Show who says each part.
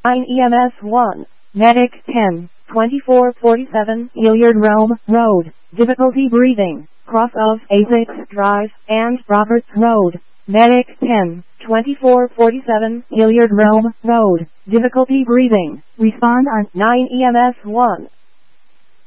Speaker 1: 9 EMS 1. Medic 10, 2447 Hilliard Rome Road. Difficulty breathing. Cross of Essex Drive and Roberts Road. Medic 10, 2447 Hilliard Rome Road. Difficulty breathing. Respond on 9 EMS 1.